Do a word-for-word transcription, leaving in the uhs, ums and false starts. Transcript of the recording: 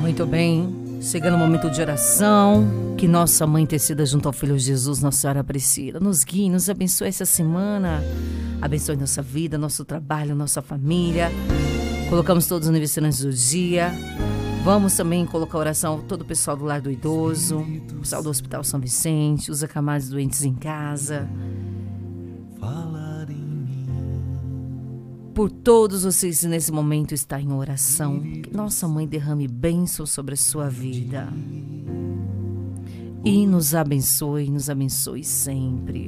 Muito bem, chegando o momento de oração, que nossa Mãe tecida junto ao Filho Jesus, Nossa Senhora Aparecida, nos guie, nos abençoe essa semana, abençoe nossa vida, nosso trabalho, nossa família. Colocamos todos os aniversariantes do dia. Vamos também colocar a oração todo o pessoal do Lar do Idoso, o pessoal do Hospital São Vicente, os acamados doentes em casa. Por todos vocês nesse momento está em oração. Que nossa Mãe derrame bênção sobre a sua vida. E nos abençoe, nos abençoe sempre.